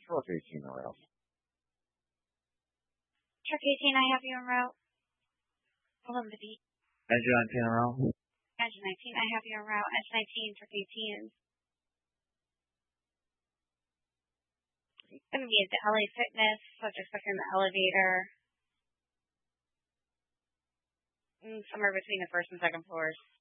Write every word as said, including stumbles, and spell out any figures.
Truck eighteen around. Truck eighteen, I have you en route. Columbia. Engine nineteen around. Engine nineteen, I have you en route. Engine nineteen, truck eighteen. It's going to be at the L A Fitness, subject stuck in the elevator. Mm, somewhere between the first and second floors.